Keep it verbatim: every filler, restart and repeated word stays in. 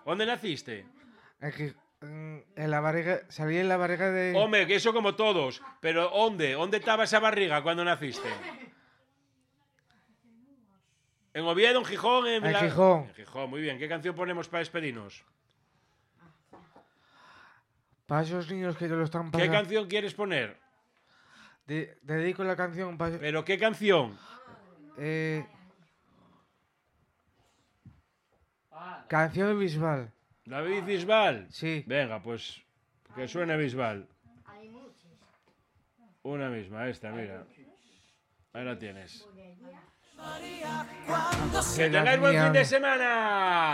¿Dónde naciste? En, Gij- en- en la barriga, salí en la barriga de... Hombre, que eso como todos. Pero ¿dónde? ¿Dónde estaba esa barriga cuando naciste? ¿En Oviedo, en Gijón? En, En la- Gijón. En Gijón, muy bien. ¿Qué canción ponemos para despedirnos? Para esos niños que te lo están ¿Qué pasando. canción quieres poner? De- dedico la canción para... ¿Pero qué canción? Eh, canción de Bisbal. ¿David Bisbal? Sí. Venga, pues que suene Bisbal. Una misma, esta, mira. Ahí la tienes. Cuando ¡Que tengáis buen fin de semana!